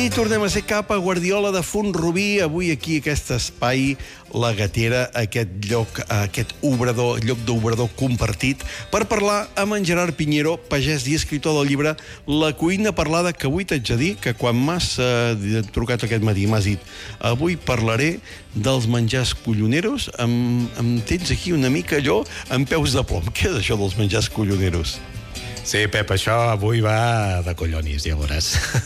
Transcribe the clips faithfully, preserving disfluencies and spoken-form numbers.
I tornem a ser cap a Guardiola de Font-rubí, avui aquí, aquest espai, la Gatera, aquest lloc, aquest obrador, lloc d'obrador compartit, per parlar amb en Gerard Piñero, pagès i escriptor del llibre La cuina parlada, que avui t'haig de dir que quan m'has eh, trucat aquest matí m'has dit avui parlaré dels menjars colloneros, em, em tens aquí una mica allò amb peus de plom. Què és això dels menjars colloneros? Sí, Pep, això avui va de collonis, ja veuràs.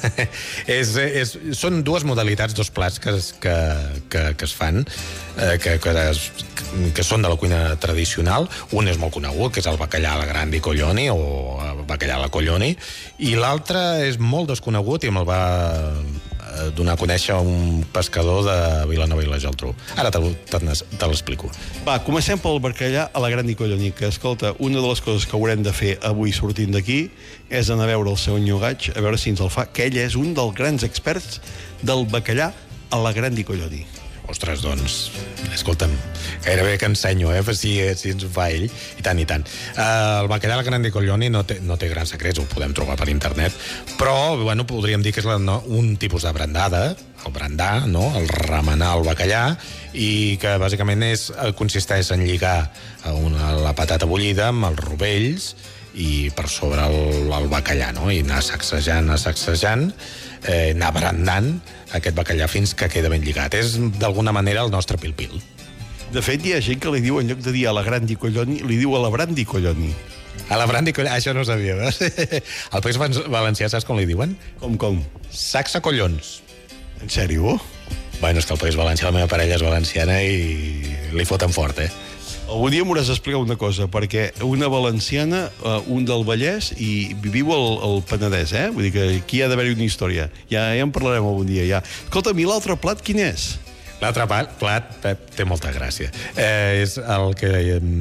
és, és, són dues modalitats, dos plats que, es, que, que, que es fan, eh, que, que, es, que són de la cuina tradicional. Un és molt conegut, que és el bacallà a la grandi colloni, o el bacallà a la colloni, i l'altre és molt desconegut i me'l va donar a conèixer un pescador de Vilanova i la Geltrú. Ara te, te, te l'explico. Va, comencem pel bacallà a la grandi colloni, que, escolta, una de les coses que haurem de fer avui sortint d'aquí és anar a veure el senyor Gaig, a veure si ens el fa, que ell és un dels grans experts del bacallà a la grandi colloni. Ostres, doncs, escolta'm, gairebé que ensenyo, eh, si, si ens ho fa ell, i tant, i tant. Uh, el bacallà a la grandi colloni no té, no té grans secrets, ho podem trobar per internet, però, bueno, podríem dir que és la, no, un tipus de brandada, el brandar, no?, el remenar el bacallà, i que bàsicament és, consisteix en lligar una, la patata bullida amb els rovells i per sobre el, el bacallà, no?, i anar sacsejant, anar sacsejant, eh, anar brandant aquest bacallà fins que queda ben lligat. És, d'alguna manera, el nostre pil-pil. De fet, hi ha gent que li diu, en lloc de dir a la grandi colloni, li diu a la brandi colloni. A la brandi colloni? Això no ho sabia, veus? Al País Valencià, saps com li diuen? Com, com? Saxa collons. En sèrio? Bueno, és que al País Valencià la meva parella és valenciana i li foten fort, eh? Algun dia m'hauràs d'explicar una cosa, perquè una valenciana, uh, un del Vallès, i viu al, al Penedès, eh? Vull dir que aquí ha d'haver-hi una història. Ja, ja en parlarem algun dia, ja. Escolta'm, i l'altre plat quin és? L'altre plat, plat, Pep, té molta gràcia. Eh, és el que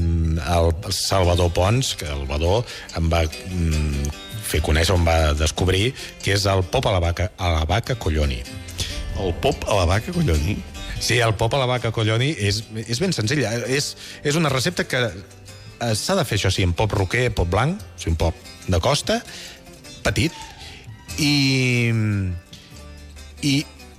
el Salvador Pons, que el Badó em va mm, fer conèixer, em va descobrir, que és el pop a la vaca, a la vaca colloni. El pop a la vaca colloni? Sí, el pop a la vaca colloni és, és ben senzill. És, és una recepta que s'ha de fer, això sí, en pop roquer, pop blanc, o sigui, un pop de costa, petit, i... i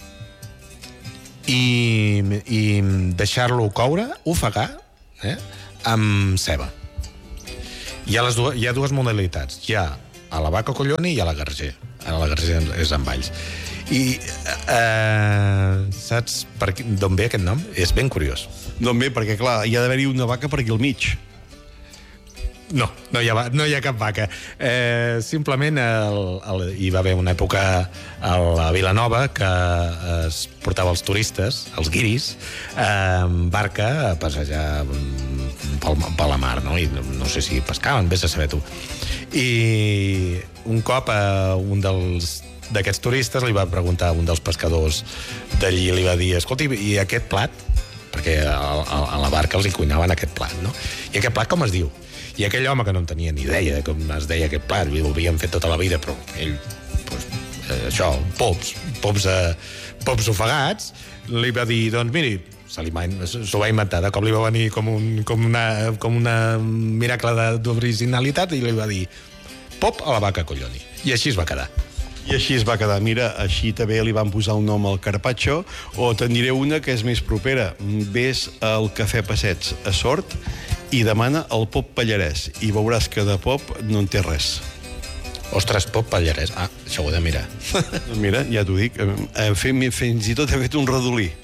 i, i deixar-lo coure, ofegar, eh, amb ceba. Hi ha, les dues, hi ha dues modalitats. Hi ha a la vaca colloni i a la garger. A la garger és amb alls. I eh, saps d'on ve aquest nom? És ben curiós. D'on ve? Perquè, clar, hi ha d'haver-hi una vaca per aquí al mig. No, no hi ha, no hi ha cap vaca. Eh, simplement el, el, hi va haver una època a la Vilanova que es portava els turistes, els guiris, eh, en barca a passejar pel, per la mar, no? I no, no sé si pescaven, vés a saber tu. I un cop eh, un dels d'aquests turistes li va preguntar a un dels pescadors d'allí, li va dir, escolti, i aquest plat? Perquè a, a, a la barca els hi cuinaven aquest plat, no? I aquest plat com es diu? I aquell home que no en tenia ni idea de com es deia aquest plat, ho havien fet tota la vida, però ell, pues, eh, això, pops, pops, eh, pops ofegats, li va dir, doncs miri, s'ho va inventar, de cop li va venir com un com una, com una miracle d'originalitat i li va dir, pop a la vaca colloni. I així es va quedar. I així es va quedar. Mira, així també li van posar un nom al carpaccio, o te'n diré una que és més propera. Ves al Cafè Passets a Sort i demana el pop pallarès, i veuràs que de pop no en té res. Ostres, pop pallarès. Ah, això ho he de mirar. Mira, ja t'ho dic. Fins i tot he fet un redolí.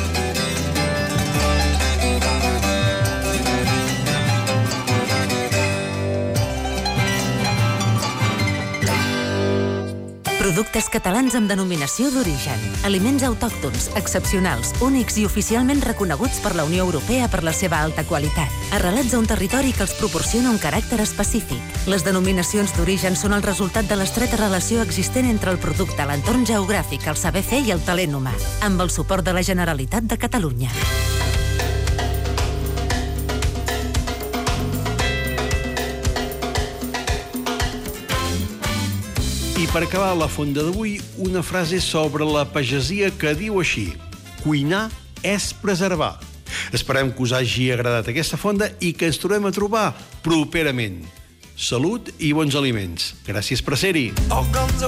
Productes catalans amb denominació d'origen. Aliments autòctons, excepcionals, únics i oficialment reconeguts per la Unió Europea per la seva alta qualitat. Arrelats a un territori que els proporciona un caràcter específic. Les denominacions d'origen són el resultat de l'estreta relació existent entre el producte, l'entorn geogràfic, el saber fer i el talent humà, amb el suport de la Generalitat de Catalunya. I per acabar la fonda d'avui, una frase sobre la pagesia que diu així: cuinar és preservar. Esperem que us hagi agradat aquesta fonda i que ens trobem a trobar properament. Salut i bons aliments. Gràcies per ser-hi.